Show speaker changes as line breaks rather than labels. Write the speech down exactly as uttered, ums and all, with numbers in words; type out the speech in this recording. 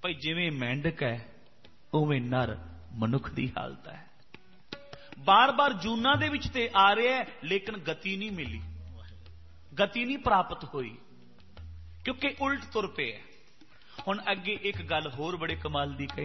ਭਾਈ ਜਿਵੇਂ ਮੈਂਡਕ ਹੈ ਉਵੇਂ ਨਰ ਮਨੁੱਖ ਦੀ ਹਾਲਤ ਹੈ। ਬਾਰ ਬਾਰ ਜੂਨਾਂ ਦੇ ਵਿੱਚ ਤੇ ਆ ਰਿਹਾ ਹੈ, ਲੇਕਿਨ ਗਤੀ ਨਹੀਂ ਮਿਲੀ, ਗਤੀ ਨਹੀਂ ਪ੍ਰਾਪਤ ਹੋਈ, ਕਿਉਂਕਿ ਉਲਟ ਤੁਰ ਪਿਆ। ਹੁਣ ਅੱਗੇ ਇੱਕ ਗੱਲ ਹੋਰ ਬੜੇ ਕਮਾਲ ਦੀ ਕਹੀ